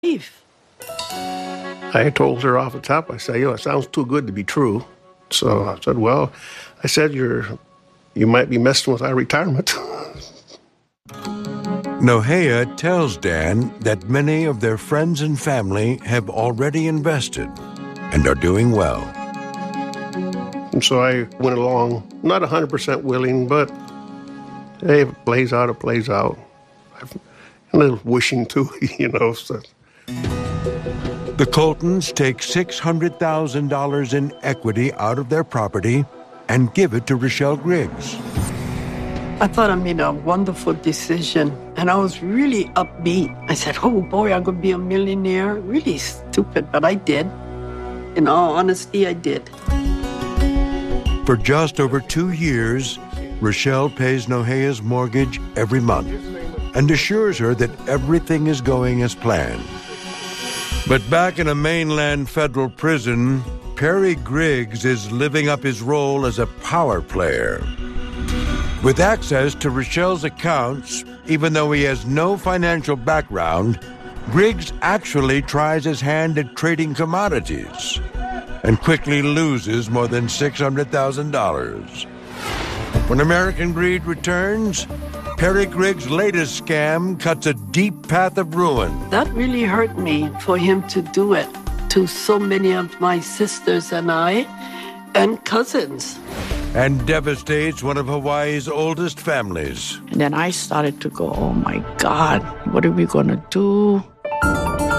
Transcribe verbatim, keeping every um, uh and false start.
I told her off the top, I said, you know, it sounds too good to be true. So I said, well, I said, you're, you might be messing with our retirement. Nohea tells Dan that many of their friends and family have already invested and are doing well. And so I went along, not one hundred percent willing, but hey, if it plays out, it plays out. I'm a little wishing too, you know. So. The Coltons take six hundred thousand dollars in equity out of their property and give it to Rochelle Griggs. I thought I made a wonderful decision, and I was really upbeat. I said, oh boy, I'm going to be a millionaire. Really stupid, but I did. In all honesty, I did. For just over two years, Rochelle pays Nohea's mortgage every month and assures her that everything is going as planned. But back in a mainland federal prison, Perry Griggs is living up his role as a power player. With access to Rochelle's accounts, even though he has no financial background, Griggs actually tries his hand at trading commodities and quickly loses more than six hundred thousand dollars. When American Greed returns, Perry Griggs' latest scam cuts a deep path of ruin. That really hurt me for him to do it to so many of my sisters and I and cousins. And devastates one of Hawaii's oldest families. And then I started to go, oh my God, what are we gonna do?